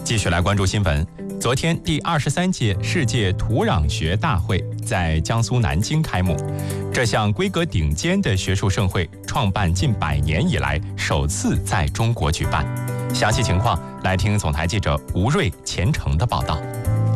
继续来关注新闻。昨天，第23届世界土壤学大会在江苏南京开幕。这项规格顶尖的学术盛会，创办近100年以来首次在中国举办。详细情况，来听总台记者吴瑞、钱程的报道。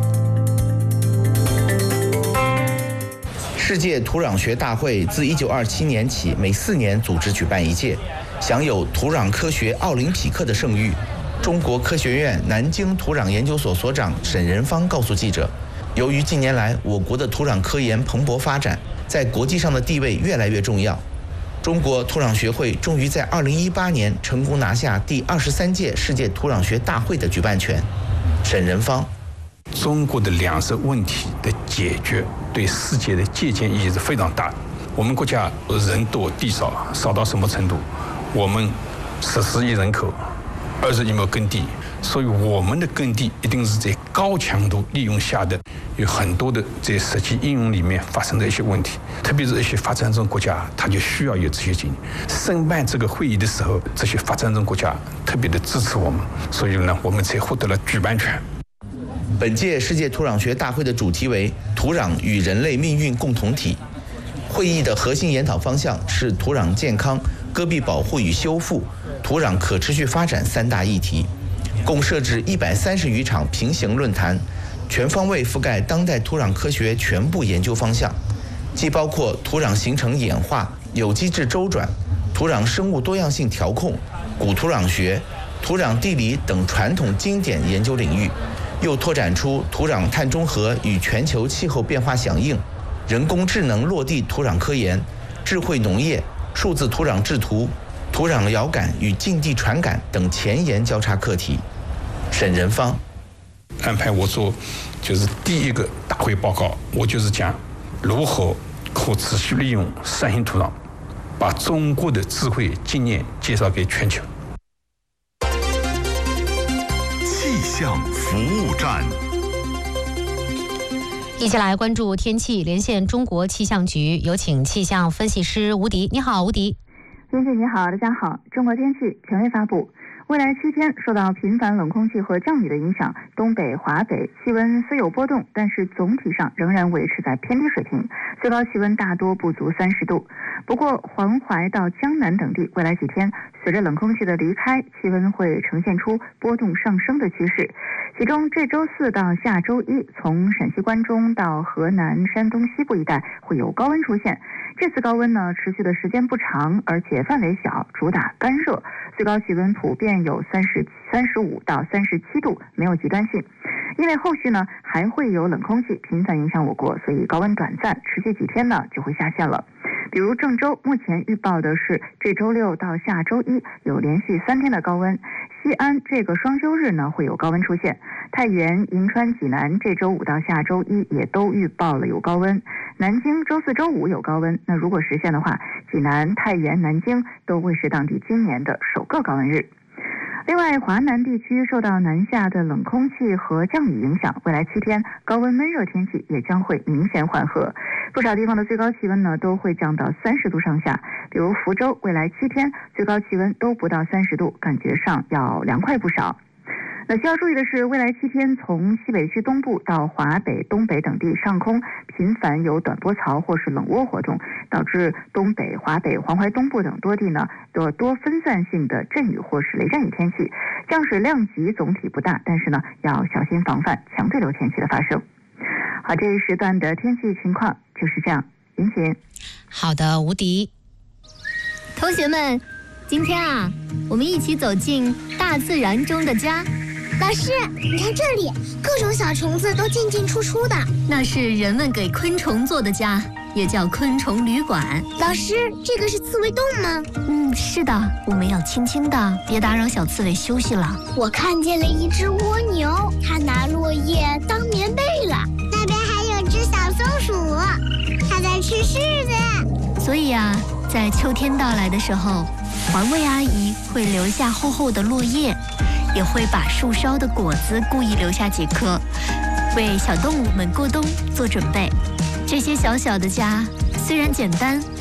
世界土壤学大会自1927年起，每4年组织举办一届，享有土壤科学奥林匹克的盛誉。中国科学院南京土壤研究所所长沈仁芳告诉记者，由于近年来我国的土壤科研蓬勃发展，在国际上的地位越来越重要。中国土壤学会终于在2018年成功拿下第23届世界土壤学大会的举办权。沈仁芳， 中国的粮食问题的解决对世界的借鉴意义是非常大的。我们国家人多地少，少到什么程度？我们14亿人口，20亿亩耕地，所以我们的耕地一定是在高强度利用下的，有很多的在实际应用里面发生的一些问题，特别是一些发展中国家，它就需要有这些经验。申办这个会议的时候，这些发展中国家特别的支持我们，所以呢，我们才获得了举办权。 本届世界土壤学大会的主题为“土壤与人类命运共同体”。会议的核心研讨方向是土壤健康、戈壁保护与修复、土壤可持续发展3大议题，共设置130余场平行论坛，全方位覆盖当代土壤科学全部研究方向，既包括土壤形成演化、有机质周转、土壤生物多样性调控、古土壤学、土壤地理等传统经典研究领域，又拓展出土壤碳中和与全球气候变化响应、人工智能落地土壤科研、智慧农业、数字土壤制图、土壤遥感与近地传感等前沿交叉课题。沈仁芳安排我做就是第一个大会报告，我就是讲如何可持续利用善性土壤，把中国的智慧经验介绍给全球。 气象服务站， 一起来关注天气，连线中国气象局，有请气象分析师吴迪。你好，吴迪。 天气你好，大家好。中国天气权威发布，未来7天受到频繁冷空气和降雨的影响，东北、华北气温虽有波动，但是总体上仍然维持在偏低水平，最高气温大多不足30度。不过黄淮到江南等地未来几天随着冷空气的离开，气温会呈现出波动上升的趋势。其中这周4到下周1，从陕西关中到河南、山东西部一带会有高温出现。这次高温呢，持续的时间不长，而且范围小，主打干热，最高气温普遍有35到37度，没有极端性。因为后续呢还会有冷空气频繁影响我国，所以高温短暂，持续几天呢就会下线了。比如郑州目前预报的是这周6到下周1有连续3天的高温，西安这个双休日呢会有高温出现，太原、银川、济南这周5到下周1也都预报了有高温，南京周4周5有高温。那如果实现的话，济南、太原、南京都会是当地今年的首个高温日。另外，华南地区受到南下的冷空气和降雨影响，未来7天高温闷热天气也将会明显缓和，不少地方的最高气温呢都会降到30度上下，比如福州未来7天最高气温都不到30度，感觉上要凉快不少。那需要注意的是，未来7天从西北区东部到华北、东北等地上空频繁有短波槽或是冷涡活动，导致东北、华北、黄淮东部等多地呢多分散性的阵雨或是雷阵雨天气，降水量级总体不大，但是呢要小心防范强对流天气的发生。好，这一时段的天气情况就是这样。云晴。 好的，吴迪。 同学们，今天啊，我们一起走进大自然中的家。 老师，你看这里，各种小虫子都进进出出的。 那是人们给昆虫做的家，也叫昆虫旅馆。 老师，这个是刺猬洞吗？ 是的，我们要轻轻的，别打扰小刺猬休息了。 我看见了一只蜗牛，它拿落叶当棉被了。那边还有只小松鼠，它在吃柿子。 所以啊，在秋天到来的时候，环卫阿姨会留下厚厚的落叶，也会把树梢的果子故意留下几颗，为小动物们过冬做准备。这些小小的家虽然简单，